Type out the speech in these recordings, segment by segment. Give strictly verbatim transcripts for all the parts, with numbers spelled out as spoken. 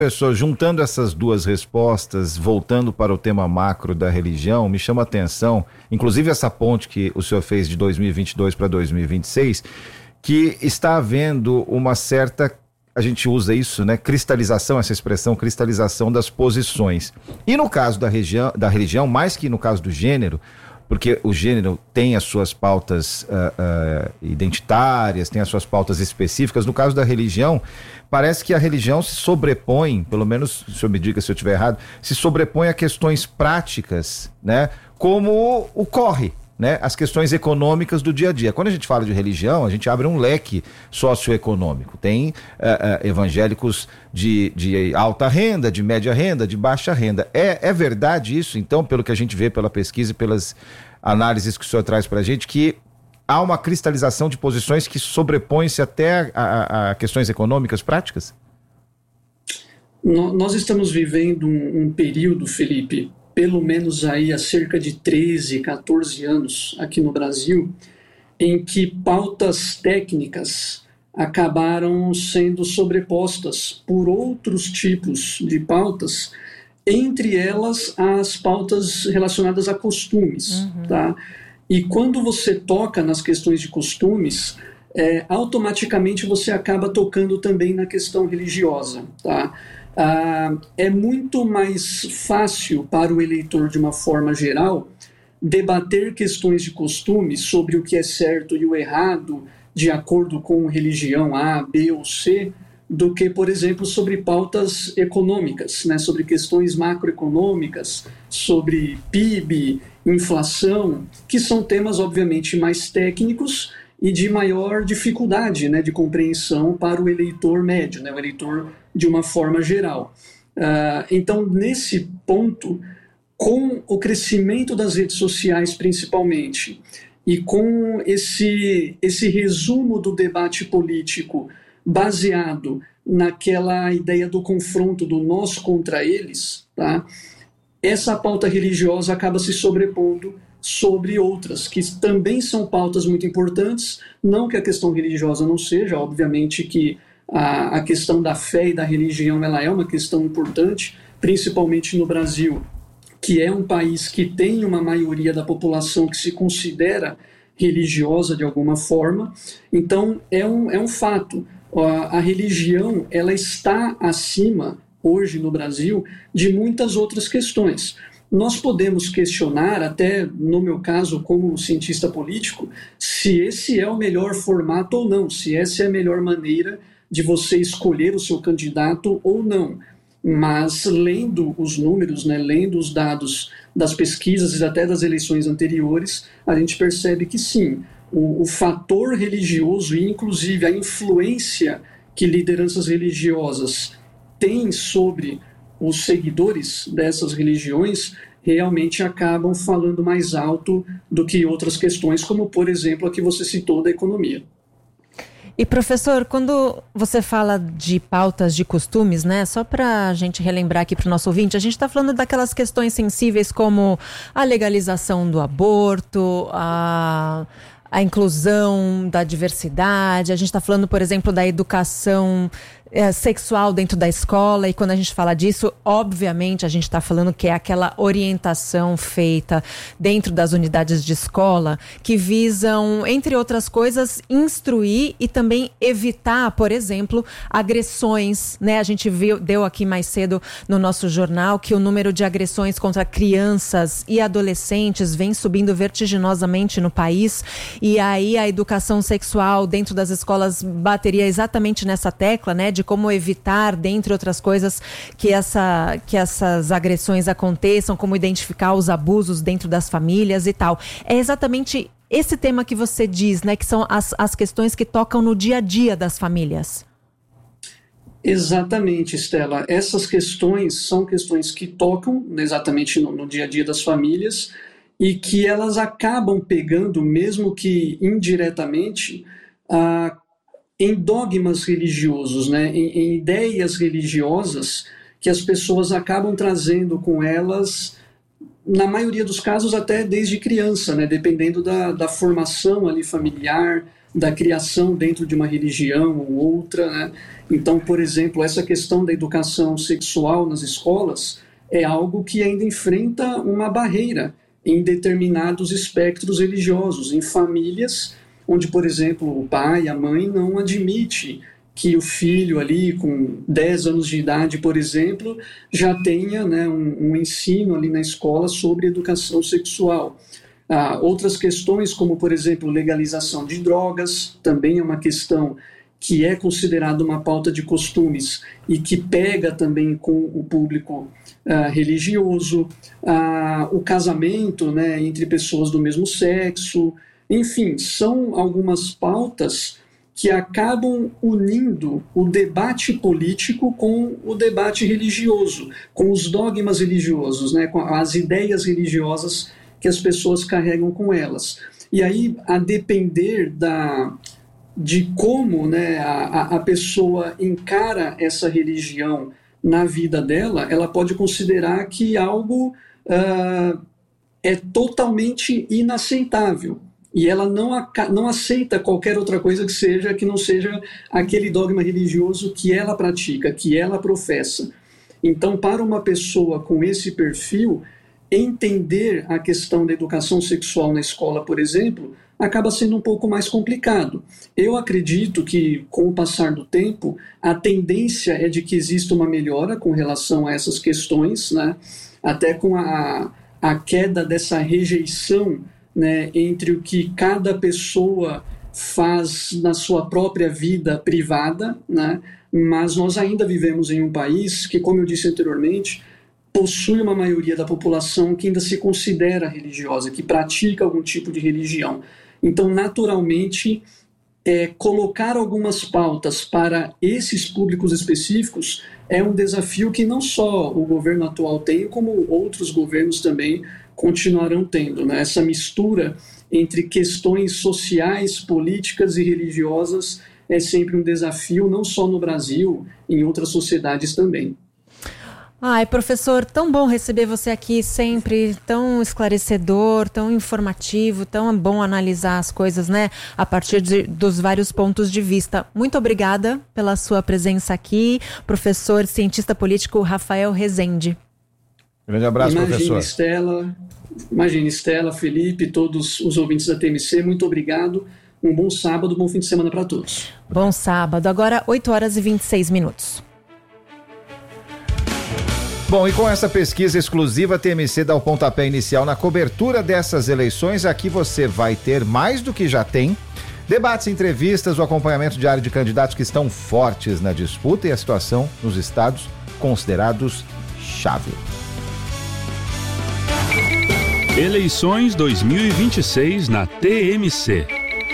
Professor, juntando essas duas respostas, voltando para o tema macro da religião, me chama a atenção, inclusive essa ponte que o senhor fez de dois mil e vinte e dois para dois mil e vinte e seis, que está havendo uma certa, a gente usa isso, né, cristalização, essa expressão, cristalização das posições. E no caso da, região, da religião, mais que no caso do gênero, porque o gênero tem as suas pautas uh, uh, identitárias, tem as suas pautas específicas. No caso da religião, parece que a religião se sobrepõe, pelo menos, o senhor me diga se eu estiver errado, se sobrepõe a questões práticas, né, como o corre, né, as questões econômicas do dia a dia. Quando a gente fala de religião, a gente abre um leque socioeconômico. Tem uh, uh, evangélicos de, de alta renda, de média renda, de baixa renda. É, é verdade isso, então, pelo que a gente vê pela pesquisa e pelas análises que o senhor traz para a gente, que há uma cristalização de posições que sobrepõem-se até a, a, a questões econômicas práticas? Nós estamos vivendo um, um período, Felipe, pelo menos aí há cerca de treze, quatorze anos aqui no Brasil, em que pautas técnicas acabaram sendo sobrepostas por outros tipos de pautas, entre elas as pautas relacionadas a costumes. Uhum. Tá? E quando você toca nas questões de costumes, é, automaticamente você acaba tocando também na questão religiosa. Tá? Ah, é muito mais fácil para o eleitor, de uma forma geral, debater questões de costume sobre o que é certo e o errado de acordo com religião A, B ou C, do que, por exemplo, sobre pautas econômicas, né? Sobre questões macroeconômicas, sobre P I B, inflação, que são temas, obviamente, mais técnicos e de maior dificuldade, né, de compreensão para o eleitor médio, né, o eleitor de uma forma geral. Uh, então, nesse ponto, com o crescimento das redes sociais principalmente, e com esse, esse resumo do debate político baseado naquela ideia do confronto do nós contra eles, tá? Essa pauta religiosa acaba se sobrepondo sobre outras, que também são pautas muito importantes, não que a questão religiosa não seja, obviamente que a, a questão da fé e da religião ela é uma questão importante, principalmente no Brasil, que é um país que tem uma maioria da população que se considera religiosa de alguma forma. Então é um, é um fato, a, a religião ela está acima, hoje no Brasil, de muitas outras questões. Nós podemos questionar, até no meu caso como cientista político, se esse é o melhor formato ou não, se essa é a melhor maneira de você escolher o seu candidato ou não. Mas lendo os números, né, lendo os dados das pesquisas e até das eleições anteriores, a gente percebe que sim, o, o fator religioso e inclusive a influência que lideranças religiosas têm sobre os seguidores dessas religiões realmente acabam falando mais alto do que outras questões, como, por exemplo, a que você citou da economia. E, professor, quando você fala de pautas de costumes, né, só para a gente relembrar aqui para o nosso ouvinte, a gente está falando daquelas questões sensíveis como a legalização do aborto, a... a inclusão da diversidade, a gente está falando, por exemplo, da educação é, sexual dentro da escola, e quando a gente fala disso, obviamente a gente está falando que é aquela orientação feita dentro das unidades de escola que visam, entre outras coisas, instruir e também evitar, por exemplo, agressões, né? A gente viu, deu aqui mais cedo no nosso jornal que o número de agressões contra crianças e adolescentes vem subindo vertiginosamente no país. E aí a educação sexual dentro das escolas bateria exatamente nessa tecla, né, de como evitar, dentre outras coisas, que, essa, que essas agressões aconteçam, como identificar os abusos dentro das famílias e tal. É exatamente esse tema que você diz, né, que são as, as questões que tocam no dia a dia das famílias. Exatamente, Estela. Essas questões são questões que tocam exatamente no, no dia a dia das famílias, e que elas acabam pegando, mesmo que indiretamente, ah, em dogmas religiosos, né? em, em ideias religiosas que as pessoas acabam trazendo com elas, na maioria dos casos até desde criança, né? Dependendo da, da formação ali familiar, da criação dentro de uma religião ou outra, né? Então, por exemplo, essa questão da educação sexual nas escolas é algo que ainda enfrenta uma barreira em determinados espectros religiosos, em famílias onde, por exemplo, o pai, a mãe não admite que o filho ali com dez anos de idade, por exemplo, já tenha, né, um, um ensino ali na escola sobre educação sexual. Ah, outras questões, como, por exemplo, legalização de drogas, também é uma questão que é considerada uma pauta de costumes e que pega também com o público ah, religioso, ah, o casamento, né, entre pessoas do mesmo sexo, enfim, são algumas pautas que acabam unindo o debate político com o debate religioso, com os dogmas religiosos, né, com as ideias religiosas que as pessoas carregam com elas. E aí, a depender da, de como, né, a, a pessoa encara essa religião na vida dela, ela pode considerar que algo uh, é totalmente inaceitável. E ela não, não aceita qualquer outra coisa que seja que não seja aquele dogma religioso que ela pratica, que ela professa. Então, para uma pessoa com esse perfil, entender a questão da educação sexual na escola, por exemplo, acaba sendo um pouco mais complicado. Eu acredito que, com o passar do tempo, a tendência é de que exista uma melhora com relação a essas questões, né? Até com a, a queda dessa rejeição, né, entre o que cada pessoa faz na sua própria vida privada, né? Mas nós ainda vivemos em um país que, como eu disse anteriormente, possui uma maioria da população que ainda se considera religiosa, que pratica algum tipo de religião. Então, naturalmente, é, colocar algumas pautas para esses públicos específicos é um desafio que não só o governo atual tem, como outros governos também continuarão tendo, né? Essa mistura entre questões sociais, políticas e religiosas é sempre um desafio, não só no Brasil, em outras sociedades também. Ai, professor, tão bom receber você aqui sempre, tão esclarecedor, tão informativo, tão bom analisar as coisas, né, a partir de, dos vários pontos de vista. Muito obrigada pela sua presença aqui, professor, cientista político Rafael Rezende. Grande abraço, imagine, professor. Estela, imagine, Estela, Felipe, todos os ouvintes da T M C, muito obrigado. Um bom sábado, bom fim de semana para todos. Bom sábado, agora oito horas e vinte e seis minutos. Bom, e com essa pesquisa exclusiva, a T M C dá o pontapé inicial na cobertura dessas eleições. Aqui você vai ter mais do que já tem: debates, entrevistas, o acompanhamento diário de candidatos que estão fortes na disputa e a situação nos estados considerados chave. Eleições dois mil e vinte e seis na T M C.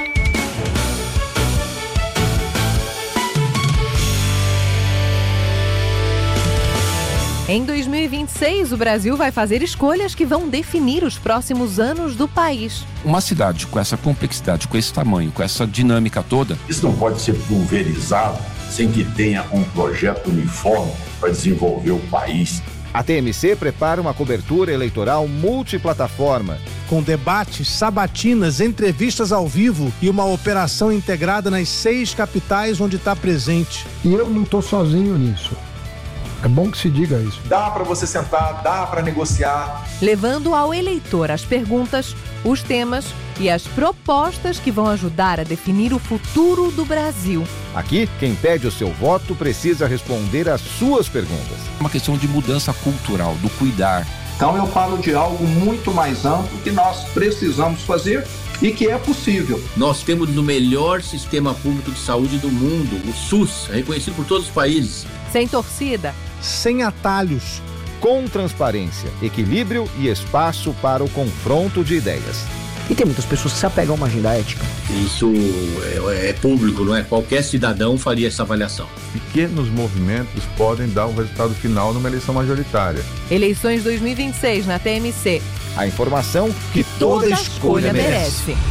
Em dois mil e vinte e seis, o Brasil vai fazer escolhas que vão definir os próximos anos do país. Uma cidade com essa complexidade, com esse tamanho, com essa dinâmica toda... Isso não pode ser pulverizado sem que tenha um projeto uniforme para desenvolver o país. A T M C prepara uma cobertura eleitoral multiplataforma. Com debates, sabatinas, entrevistas ao vivo e uma operação integrada nas seis capitais onde está presente. E eu não estou sozinho nisso. É bom que se diga isso. Dá para você sentar, dá para negociar. Levando ao eleitor as perguntas, os temas e as propostas que vão ajudar a definir o futuro do Brasil. Aqui, quem pede o seu voto precisa responder às suas perguntas. É uma questão de mudança cultural, do cuidar. Então eu falo de algo muito mais amplo que nós precisamos fazer e que é possível. Nós temos no melhor sistema público de saúde do mundo, o SUS, reconhecido por todos os países. Sem torcida. Sem atalhos. Com transparência, equilíbrio e espaço para o confronto de ideias. E tem muitas pessoas que se apegam a uma agenda ética. Isso é, é público, não é? Qualquer cidadão faria essa avaliação. Pequenos movimentos podem dar um resultado final numa eleição majoritária. Eleições dois mil e vinte e seis na T M C. A informação que, que toda, toda escolha, escolha merece. merece.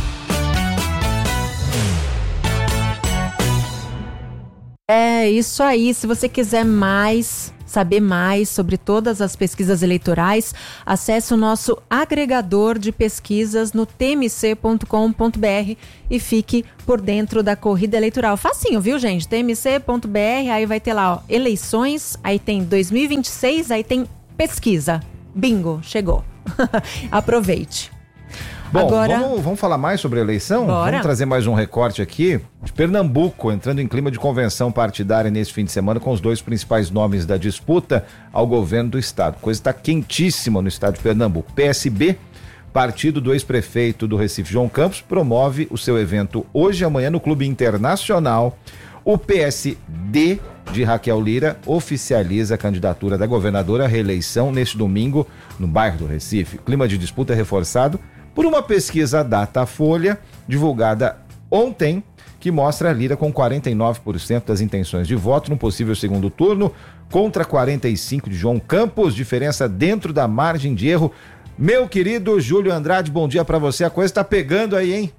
É isso aí. Se você quiser mais saber mais sobre todas as pesquisas eleitorais, acesse o nosso agregador de pesquisas no t m c ponto com ponto b r e fique por dentro da corrida eleitoral. Facinho, viu, gente? t m c ponto b r, aí vai ter lá, ó, eleições, aí tem dois mil e vinte e seis, aí tem pesquisa. Bingo, chegou. Aproveite. Bom, Agora... vamos, vamos falar mais sobre a eleição? Bora. Vamos trazer mais um recorte aqui de Pernambuco, entrando em clima de convenção partidária nesse fim de semana com os dois principais nomes da disputa ao governo do estado. Coisa está quentíssima no estado de Pernambuco. P S B, partido do ex-prefeito do Recife, João Campos, promove o seu evento hoje e amanhã no Clube Internacional. O P S D de Raquel Lira oficializa a candidatura da governadora à reeleição neste domingo no bairro do Recife. O clima de disputa é reforçado por uma pesquisa Datafolha, divulgada ontem, que mostra a Lira com quarenta e nove por cento das intenções de voto no possível segundo turno, contra quarenta e cinco por cento de João Campos, diferença dentro da margem de erro. Meu querido Júlio Andrade, bom dia para você, a coisa tá pegando aí, hein?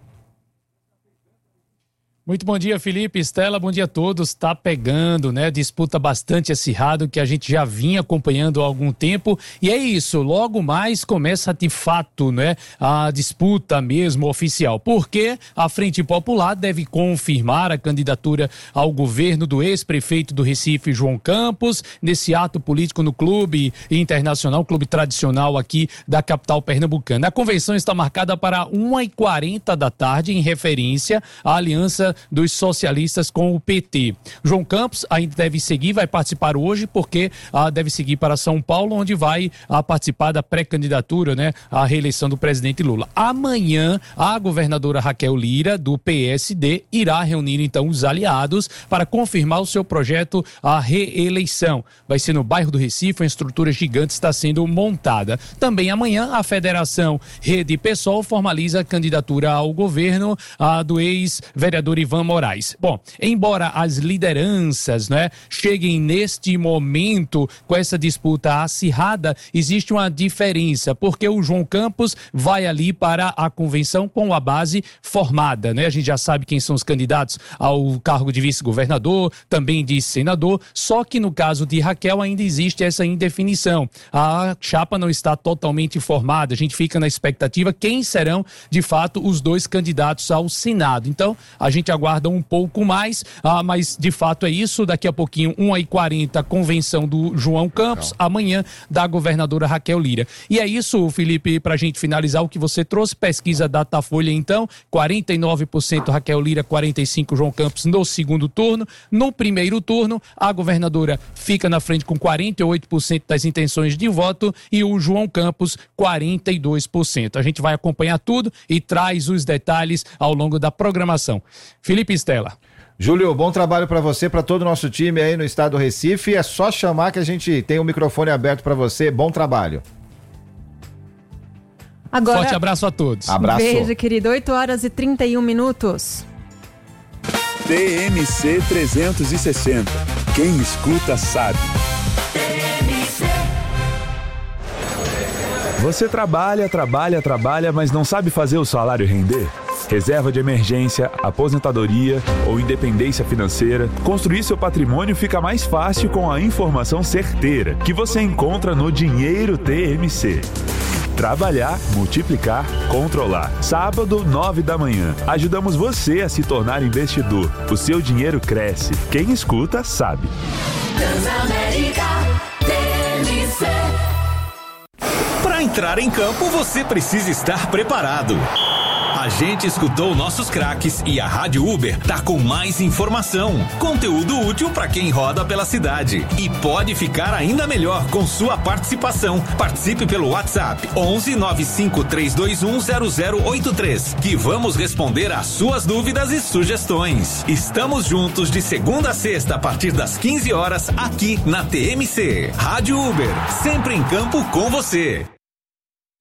Muito bom dia, Felipe, Estela, bom dia a todos. Tá pegando, né? Disputa bastante acirrada que a gente já vinha acompanhando há algum tempo. E é isso, logo mais começa de fato, né? A disputa mesmo oficial. Porque a Frente Popular deve confirmar a candidatura ao governo do ex-prefeito do Recife, João Campos, nesse ato político no Clube Internacional, clube tradicional aqui da capital pernambucana. A convenção está marcada para uma e quarenta da tarde, em referência à aliança dos socialistas com o P T. João Campos ainda deve seguir, vai participar hoje, porque ah, deve seguir para São Paulo, onde vai ah, participar da pré-candidatura, né, à reeleição do presidente Lula. Amanhã, a governadora Raquel Lira, do P S D, irá reunir então os aliados para confirmar o seu projeto à reeleição. Vai ser no bairro do Recife, uma estrutura gigante está sendo montada. Também amanhã, a Federação Rede PSOL formaliza a candidatura ao governo ah, do ex-vereador Ivan Moraes. Bom, embora as lideranças, né, cheguem neste momento com essa disputa acirrada, existe uma diferença, porque o João Campos vai ali para a convenção com a base formada, né? A gente já sabe quem são os candidatos ao cargo de vice-governador, também de senador, só que no caso de Raquel ainda existe essa indefinição. A chapa não está totalmente formada, a gente fica na expectativa quem serão, de fato, os dois candidatos ao Senado. Então, a gente aguarda um pouco mais, ah, mas de fato é isso. Daqui a pouquinho, uma e quarenta, convenção do João Campos, Não. amanhã da governadora Raquel Lira. E é isso, Felipe, para a gente finalizar o que você trouxe, pesquisa Datafolha então, quarenta e nove por cento Raquel Lira, quarenta e cinco por cento João Campos no segundo turno. No primeiro turno, a governadora fica na frente com quarenta e oito por cento das intenções de voto e o João Campos, quarenta e dois por cento. A gente vai acompanhar tudo e traz os detalhes ao longo da programação. Felipe Estela. Júlio, bom trabalho para você, para todo o nosso time aí no estado do Recife. É só chamar que a gente tem o microfone aberto para você. Bom trabalho. Agora, forte abraço a todos. Abraço. Beijo, querido. oito horas e trinta e um minutos. T M C trezentos e sessenta. Quem escuta sabe. Você trabalha, trabalha, trabalha, mas não sabe fazer o salário render? Reserva de emergência, aposentadoria ou independência financeira, construir seu patrimônio fica mais fácil com a informação certeira que você encontra no Dinheiro T M C. Trabalhar, multiplicar, controlar. Sábado, nove da manhã. Ajudamos você a se tornar investidor. O seu dinheiro cresce. Quem escuta, sabe. Transamérica T M C. Para entrar em campo, você precisa estar preparado. A gente escutou nossos craques e a Rádio Uber tá com mais informação, conteúdo útil para quem roda pela cidade. E pode ficar ainda melhor com sua participação. Participe pelo WhatsApp onze nove cinco três dois um zero zero oito três, que vamos responder às suas dúvidas e sugestões. Estamos juntos de segunda a sexta a partir das quinze horas aqui na T M C. Rádio Uber, sempre em campo com você.